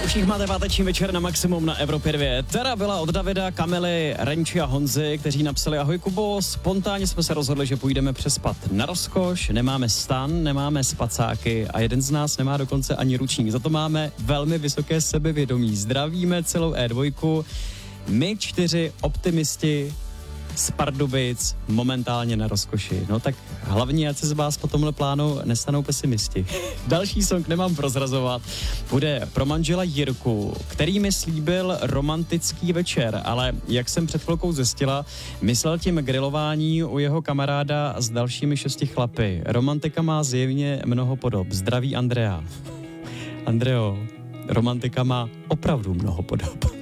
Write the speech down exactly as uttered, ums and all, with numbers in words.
Všichni máte páteční večer na maximum na Evropě dva. Tera byla od Davida, Kamily, Renči a Honzy, kteří napsali: ahoj Kubo, spontánně jsme se rozhodli, že půjdeme přespat na rozkoš, nemáme stan, nemáme spacáky a jeden z nás nemá dokonce ani ručník. Za to máme velmi vysoké sebevědomí. Zdravíme celou é dva. My čtyři optimisti z Pardubic momentálně na rozkoši. No tak hlavně, ať se z vás po tomhle plánu nestanou pesimisti. Další song nemám prozrazovat. Bude pro manžela Jirku, který mi slíbil romantický večer, ale jak jsem před chvilkou zjistila, myslel tím grilování u jeho kamaráda s dalšími šesti chlapy. Romantika má zjevně mnoho podob. Zdraví Andrea. Andreo, romantika má opravdu mnoho podob.